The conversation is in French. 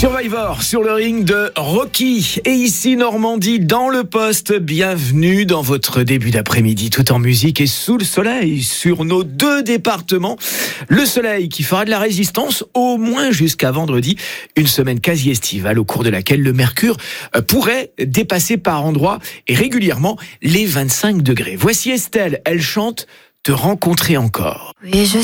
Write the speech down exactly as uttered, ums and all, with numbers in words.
Survivor sur le ring de Rocky. Et ici Normandie dans le poste. Bienvenue dans votre début d'après-midi tout en musique et sous le soleil sur nos deux départements. Le soleil qui fera de la résistance au moins jusqu'à vendredi. Une semaine quasi estivale au cours de laquelle le mercure pourrait dépasser par endroits et régulièrement les vingt-cinq degrés. Voici Estelle, elle chante « Te rencontrer encore ». Oui, je